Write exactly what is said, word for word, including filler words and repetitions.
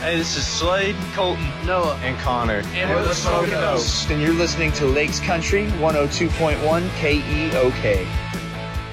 Hey, this is Slade, Colton, Noah, and Connor. And we're the Smoking Oaks. And you're listening to Lakes Country one oh two point one K E O K.